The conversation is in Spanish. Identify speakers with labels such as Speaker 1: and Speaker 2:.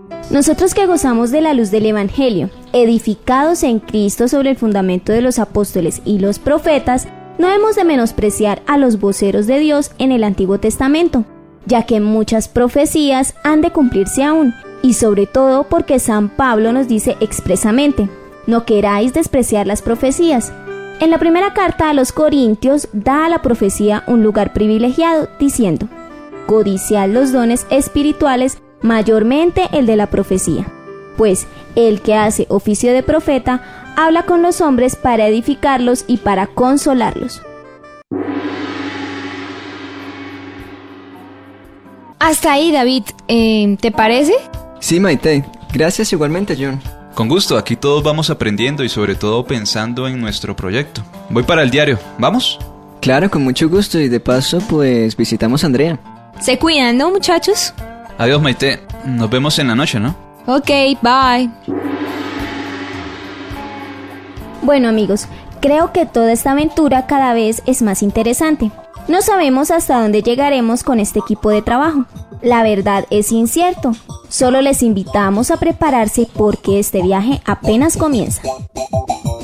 Speaker 1: Nosotros que gozamos de la luz del Evangelio, edificados en Cristo sobre el fundamento de los apóstoles y los profetas, no hemos de menospreciar a los voceros de Dios en el Antiguo Testamento, ya que muchas profecías han de cumplirse aún, y sobre todo porque San Pablo nos dice expresamente: no queráis despreciar las profecías. En la primera carta a los Corintios da a la profecía un lugar privilegiado, diciendo: codiciad los dones espirituales, mayormente el de la profecía, pues el que hace oficio de profeta habla con los hombres para edificarlos y para consolarlos.
Speaker 2: Hasta ahí, David. ¿Te parece?
Speaker 3: Sí, Maite. Gracias igualmente, John.
Speaker 4: Con gusto, aquí todos vamos aprendiendo y sobre todo pensando en nuestro proyecto. Voy para el diario, ¿vamos?
Speaker 3: Claro, con mucho gusto, y de paso pues visitamos a Andrea.
Speaker 2: Se cuidan, ¿no, muchachos?
Speaker 4: Adiós, Maite. Nos vemos en la noche, ¿no?
Speaker 2: Ok, bye.
Speaker 1: Bueno, amigos, creo que toda esta aventura cada vez es más interesante. No sabemos hasta dónde llegaremos con este equipo de trabajo. La verdad es incierto. Solo les invitamos a prepararse porque este viaje apenas comienza.